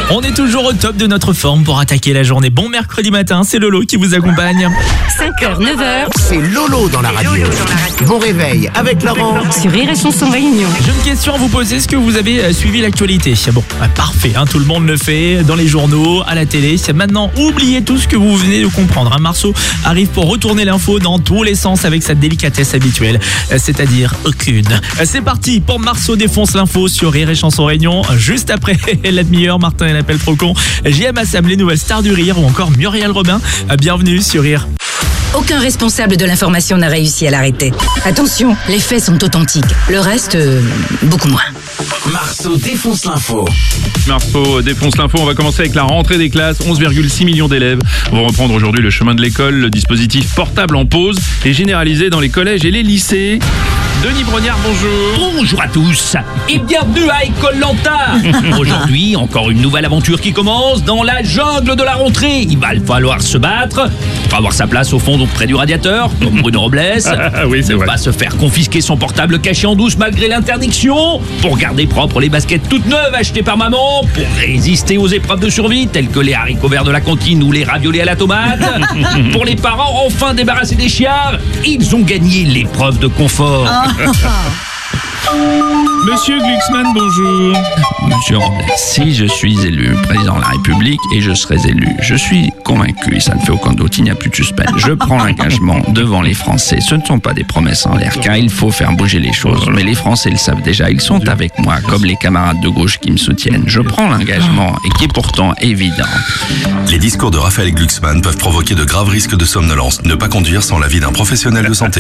On est toujours au top de notre forme pour attaquer la journée. Bon mercredi matin, c'est Lolo qui vous accompagne. 5h, 9h. C'est Lolo dans la radio. Bon réveil avec Laurent. Sur Rire et Chanson Réunion. J'ai une question à vous poser. Est-ce que vous avez suivi l'actualité? Bon, parfait, tout le monde le fait, dans les journaux, à la télé. Maintenant, oubliez tout ce que vous venez de comprendre. Marceau arrive pour retourner l'info dans tous les sens avec sa délicatesse habituelle, c'est-à-dire aucune. C'est parti pour Marceau défonce l'info sur Rire et Chanson Réunion. Juste après la demi-heure, Martin et l'appel trop con, JM Assam, les nouvelles stars du rire ou encore Muriel Robin. Bienvenue sur Rire. Aucun responsable de l'information n'a réussi à l'arrêter. Attention, les faits sont authentiques. Le reste, beaucoup moins. Marceau défonce l'info. Marceau défonce l'info. On va commencer avec la rentrée des classes. 11,6 millions d'élèves vont reprendre aujourd'hui le chemin de l'école. Le dispositif portable en pause est généralisé dans les collèges et les lycées. Denis Brognard, bonjour. Bonjour à tous et bienvenue à École-Lanta. Aujourd'hui, encore une nouvelle aventure qui commence dans la jungle de la rentrée. Il va falloir se battre pour avoir sa place au fond, donc près du radiateur, comme Bruno Robles. Oui, c'est Il vrai. va se faire confisquer son portable caché en douce malgré l'interdiction, pour garder propres les baskets toutes neuves achetées par maman, pour résister aux épreuves de survie telles que les haricots verts de la cantine ou les raviolis à la tomate. Pour les parents enfin débarrassés des chiards, ils ont gagné l'épreuve de confort. Monsieur Glucksmann, bonjour. Monsieur Robles, si je suis élu président de la République et je serai élu, je suis convaincu, et ça ne fait aucun doute, il n'y a plus de suspense. Je prends l'engagement devant les Français. Ce ne sont pas des promesses en l'air, car il faut faire bouger les choses. Mais les Français le savent déjà, ils sont avec moi, comme les camarades de gauche qui me soutiennent. Je prends l'engagement, et qui est pourtant évident. Les discours de Raphaël Glucksmann peuvent provoquer de graves risques de somnolence. Ne pas conduire sans l'avis d'un professionnel de santé.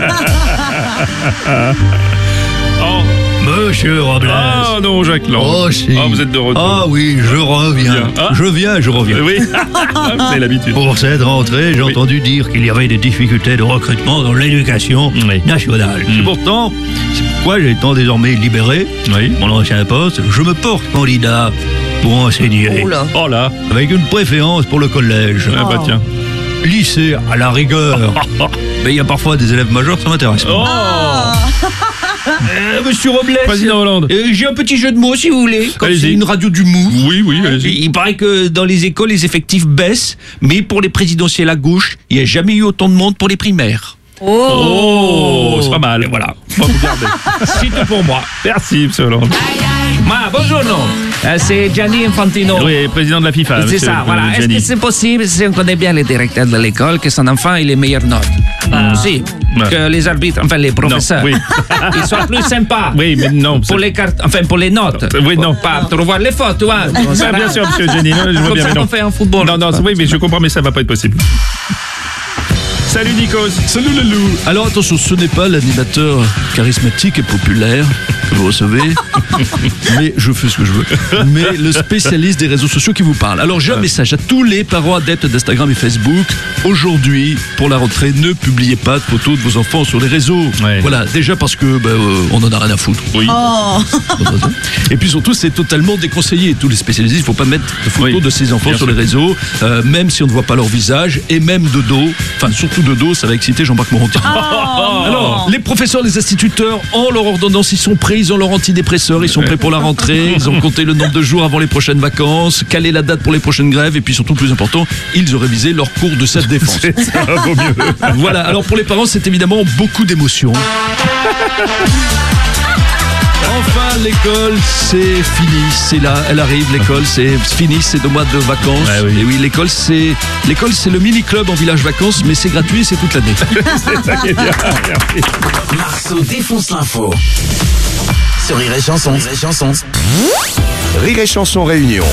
Oh, Monsieur Robles. ah non, Jacques Lang. Oh, si. Ah, vous êtes de retour. Ah oui, je reviens. Bien. Ah. Je reviens. Oui, vous avez l'habitude. Pour cette rentrée, j'ai Oui. entendu dire qu'il y avait des difficultés de recrutement dans l'éducation nationale. Et pourtant, c'est pourquoi j'étant désormais libéré, mon ancien poste, je me porte candidat pour enseigner. Oh là. Avec une préférence pour le collège. Ah bah tiens. Lycée, à la rigueur. Mais il y a parfois des élèves majeurs, ça m'intéresse. Oh. Monsieur Robles, Président Hollande. j'ai un petit jeu de mots si vous voulez. Comme Allez-y. c'est une radio du mou. Oui, allez-y. Il paraît que dans les écoles, les effectifs baissent, mais pour les présidentielles à gauche, il n'y a jamais eu autant de monde pour les primaires. Oh, c'est pas mal. Et voilà. On va vous garder. C'est tout pour moi. Merci, monsieur Hollande. Bonjour, c'est Gianni Infantino. Oui, président de la FIFA. C'est monsieur, ça, voilà. Est-ce Gianni. que c'est possible, si on connaît bien les directeurs de l'école, que son enfant ait les meilleures notes? Si, Ouais. que les arbitres, enfin les professeurs, oui. ils soient plus sympas. Oui, mais non. Pour les cartes, enfin pour les notes. Oui, non. Pas pour voir les fautes, tu vois. Ça, bien sûr, monsieur Gianni. Je vois Comme bien, ça mais non. qu'on fait en football. Non, oui, mais je comprends, mais ça va pas être possible. Salut Nikos. Salut le loup. Alors attention, ce n'est pas l'animateur charismatique et populaire que vous recevez, mais je fais ce que je veux. Mais le spécialiste des réseaux sociaux qui vous parle. Alors j'ai un message à tous les parents adeptes d'Instagram et Facebook. Aujourd'hui, pour la rentrée, ne publiez pas de photos de vos enfants sur les réseaux. Ouais. Voilà, déjà parce que on en a rien à foutre. Oui. Et puis surtout, c'est totalement déconseillé. Tous les spécialistes, il ne faut pas mettre de photos Oui, de ses enfants bien sur sûr. les réseaux, même si on ne voit pas leur visage, et même de dos. Enfin, surtout de dos, ça va exciter Jean-Marc Moranti. Alors, les professeurs, les instituteurs ont leur ordonnance, ils sont prêts, ils ont leur antidépresseur, ils sont prêts pour la rentrée, ils ont compté le nombre de jours avant les prochaines vacances, calé la date pour les prochaines grèves, et puis surtout, plus important, ils ont révisé leur cours de self-défense. Ça vaut mieux. Voilà, alors pour les parents, c'est évidemment beaucoup d'émotions. Enfin, l'école, c'est fini, c'est là, elle arrive, l'école, c'est fini, c'est 2 mois de vacances. Ouais, oui. Et oui, l'école, c'est le mini-club en village vacances, mais c'est gratuit et c'est toute l'année. C'est ça qui est bien. Merci. Marceau défonce l'info. Sur Rire et Chanson. Rire et Chanson Réunion.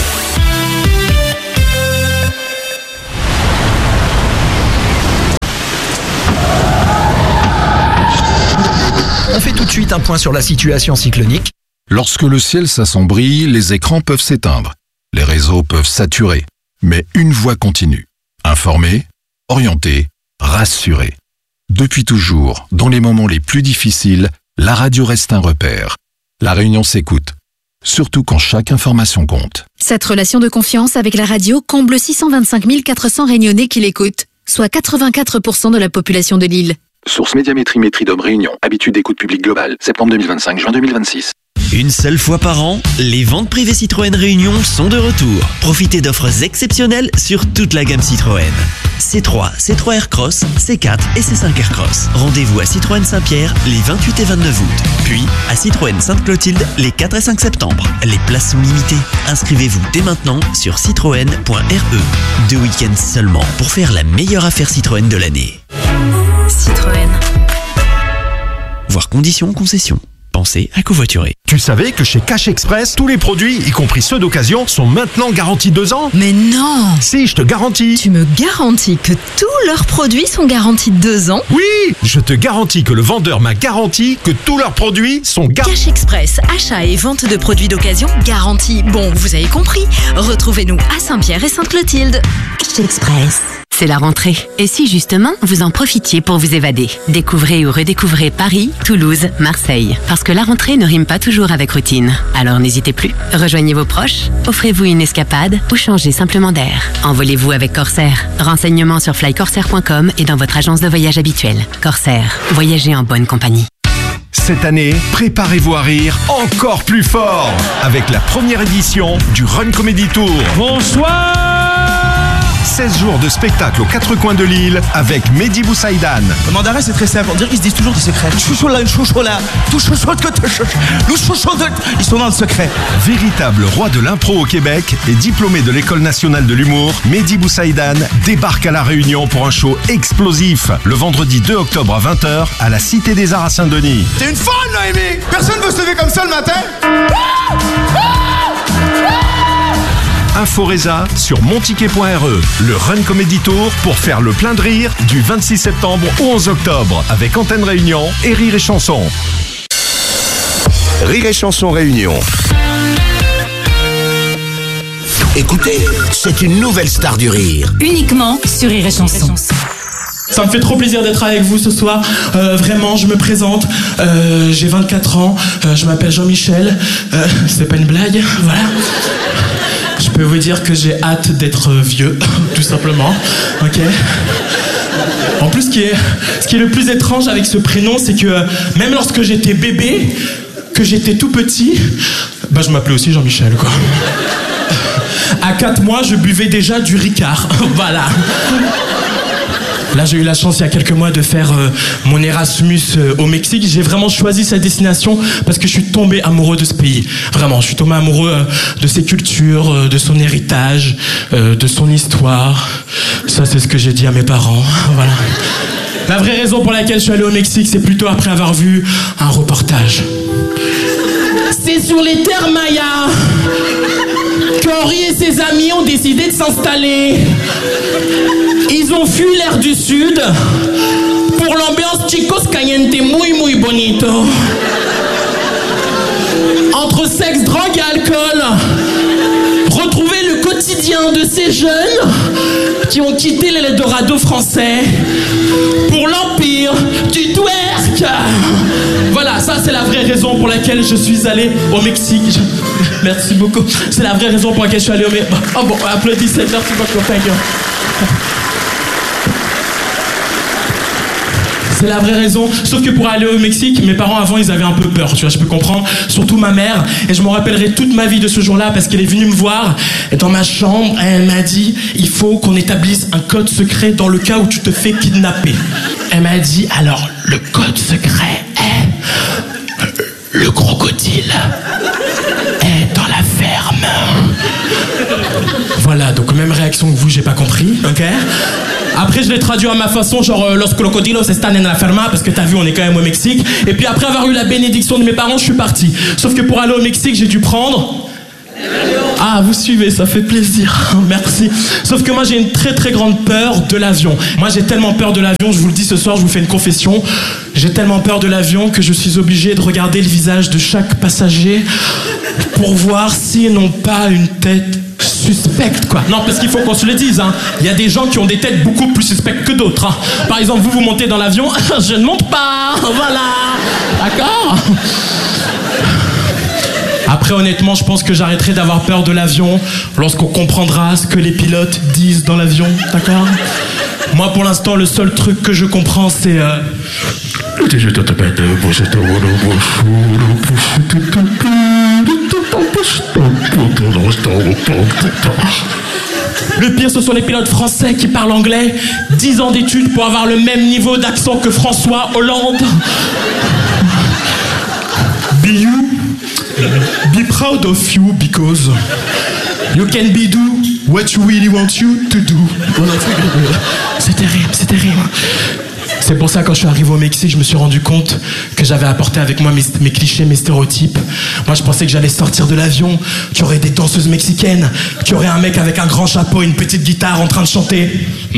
On fait tout de suite un point sur la situation cyclonique. Lorsque le ciel s'assombrit, les écrans peuvent s'éteindre, les réseaux peuvent saturer, mais une voix continue. Informer, orienter, rassurer. Depuis toujours, dans les moments les plus difficiles, la radio reste un repère. La Réunion s'écoute, surtout quand chaque information compte. Cette relation de confiance avec la radio comble 625 400 Réunionnais qui l'écoutent, soit 84% de la population de l'île. Source Médiamétrie Métridom Réunion. Habitude d'écoute publique globale. Septembre 2025, juin 2026. Une seule fois par an, les ventes privées Citroën Réunion sont de retour. Profitez d'offres exceptionnelles sur toute la gamme Citroën. C3, C3 Aircross, C4 et C5 Aircross. Rendez-vous à Citroën Saint-Pierre les 28 et 29 août. Puis à Citroën Sainte-Clotilde les 4 et 5 septembre. Les places sont limitées. Inscrivez-vous dès maintenant sur citroën.re. 2 week-ends seulement pour faire la meilleure affaire Citroën de l'année. Citroën. Voir conditions concession. Pensez à covoiturer. Tu savais que chez Cash Express, tous les produits, y compris ceux d'occasion, sont maintenant garantis 2 ans? Mais non! Si, je te garantis. Tu me garantis que tous leurs produits sont garantis 2 ans? Oui! Je te garantis que le vendeur m'a garanti que tous leurs produits sont garantis. Cash Express, achat et vente de produits d'occasion garantis. Bon, vous avez compris. Retrouvez-nous à Saint-Pierre et Sainte-Clotilde. Cash Express. C'est la rentrée. Et si justement, vous en profitiez pour vous évader? Découvrez ou redécouvrez Paris, Toulouse, Marseille. Parce que la rentrée ne rime pas toujours avec routine. Alors n'hésitez plus. Rejoignez vos proches, offrez-vous une escapade ou changez simplement d'air. Envolez-vous avec Corsair. Renseignements sur flycorsair.com et dans votre agence de voyage habituelle. Corsair. Voyagez en bonne compagnie. Cette année, préparez-vous à rire encore plus fort avec la première édition du Run Comedy Tour. Bonsoir! 16 jours de spectacle aux 4 coins de l'île avec Mehdi Boussaïdan. Le mandarin, c'est très simple. On dirait qu'ils se disent toujours des secrets. Chouchou là, chouchou là. Tout chouchou que te chouchou. Le chouchou de... Ils sont dans le secret. Véritable roi de l'impro au Québec et diplômé de l'École nationale de l'humour, Mehdi Boussaïdan débarque à La Réunion pour un show explosif le vendredi 2 octobre à 20h à la Cité des Arts à Saint-Denis. T'es une folle, Noémie. Personne veut se lever comme ça le matin. Inforesa sur monticket.re. Le Run Comedy Tour pour faire le plein de rire du 26 septembre au 11 octobre avec Antenne Réunion et Rire et Chanson. Rire et Chanson Réunion. Écoutez, c'est une nouvelle star du rire. Uniquement sur Rire et Chanson. Ça me fait trop plaisir d'être avec vous ce soir. Vraiment, je me présente. J'ai 24 ans. Je m'appelle Jean-Michel. C'est pas une blague, voilà. Je peux vous dire que j'ai hâte d'être vieux, tout simplement. Ok. En plus, ce qui est le plus étrange avec ce prénom, c'est que même lorsque j'étais bébé, que j'étais tout petit, bah je m'appelais aussi Jean-Michel, quoi. À 4 mois, je buvais déjà du Ricard. Voilà. Là, j'ai eu la chance il y a quelques mois de faire mon Erasmus au Mexique. J'ai vraiment choisi cette destination parce que je suis tombé amoureux de ce pays. Vraiment, je suis tombé amoureux de ses cultures, de son héritage, de son histoire. Ça, c'est ce que j'ai dit à mes parents. Voilà. La vraie raison pour laquelle je suis allé au Mexique, c'est plutôt après avoir vu un reportage. C'est sur les terres mayas qu'Henri et ses amis ont décidé de s'installer. Ils ont fui l'air du sud pour l'ambiance chicos caliente muy bonito. Entre sexe, drogue et alcool, retrouver le quotidien de ces jeunes qui ont quitté l'Eldorado français pour l'empire du twerk. Voilà, ça c'est la vraie raison pour laquelle je suis allé au Mexique. Merci beaucoup. C'est la vraie raison pour laquelle je suis allé au Mexique. Oh bon, applaudissez, merci beaucoup, thank you. C'est la vraie raison. Sauf que pour aller au Mexique, mes parents avant ils avaient un peu peur, tu vois, je peux comprendre. Surtout ma mère. Et je m'en rappellerai toute ma vie de ce jour-là parce qu'elle est venue me voir dans ma chambre et elle m'a dit il faut qu'on établisse un code secret dans le cas où tu te fais kidnapper. Elle m'a dit alors le code secret est le crocodile est dans la ferme. Voilà, donc même réaction que vous, j'ai pas compris, ok. Après, je l'ai traduit à ma façon, genre Los crocodilos están en la ferma, parce que t'as vu, on est quand même au Mexique. Et puis après avoir eu la bénédiction de mes parents, je suis parti. Sauf que pour aller au Mexique, j'ai dû prendre... Ah, vous suivez, ça fait plaisir, merci. Sauf que moi, j'ai une très très grande peur de l'avion. Moi, j'ai tellement peur de l'avion, je vous le dis ce soir, je vous fais une confession. J'ai tellement peur de l'avion que je suis obligé de regarder le visage de chaque passager pour voir s'ils n'ont pas une tête suspecte, quoi. Non, parce qu'il faut qu'on se le dise, hein. Il y a des gens qui ont des têtes beaucoup plus suspectes que d'autres, hein. Par exemple, vous montez dans l'avion, je ne monte pas, voilà. D'accord ? Après, honnêtement, je pense que j'arrêterai d'avoir peur de l'avion lorsqu'on comprendra ce que les pilotes disent dans l'avion, d'accord? Moi, pour l'instant, le seul truc que je comprends, c'est... Le pire, ce sont les pilotes français qui parlent anglais. 10 ans d'études pour avoir le même niveau d'accent que François Hollande. Be proud of you because you can be do what you really want you to do. C'est terrible, c'est terrible. C'est pour ça, quand je suis arrivé au Mexique, je me suis rendu compte que j'avais apporté avec moi mes clichés, mes stéréotypes. Moi, je pensais que j'allais sortir de l'avion, qu'il y aurait des danseuses mexicaines, qu'il y aurait un mec avec un grand chapeau et une petite guitare en train de chanter.